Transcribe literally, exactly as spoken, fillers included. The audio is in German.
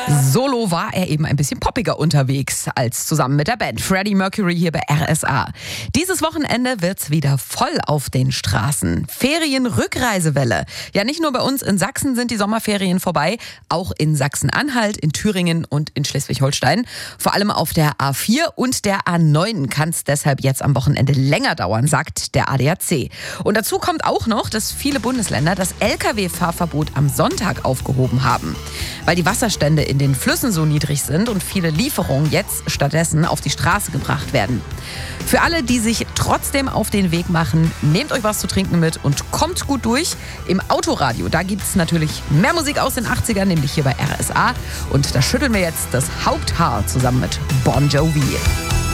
Solo war er eben ein bisschen poppiger unterwegs als zusammen mit der Band. Freddie Mercury hier bei R S A. Dieses Wochenende wird's wieder voll auf den Straßen. Ferienrückreisewelle. Ja, nicht nur bei uns in Sachsen sind die Sommerferien vorbei, auch in Sachsen-Anhalt, in Thüringen und in Schleswig-Holstein. Vor allem auf der A vier und der A neun kann es deshalb jetzt am Wochenende länger dauern, sagt der A D A C. Und dazu kommt auch noch, dass viele Bundesländer das L K W-Fahrverbot am Sonntag aufgehoben haben. Weil die Wasserstände in den Flüssen so niedrig sind und viele Lieferungen jetzt stattdessen auf die Straße gebracht werden. Für alle, die sich trotzdem auf den Weg machen, nehmt euch was zu trinken mit und kommt gut durch. Im Autoradio, da gibt es natürlich mehr Musik aus den achtzigern, nämlich hier bei R S A. Und da schütteln wir jetzt das Haupthaar zusammen mit Bon Jovi.